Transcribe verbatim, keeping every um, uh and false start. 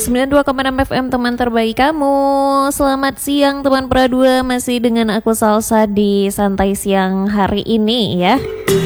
sembilan puluh dua koma enam F M, teman terbaik kamu. Selamat siang teman Pradua, masih dengan aku Salsa di Santai Siang hari ini ya.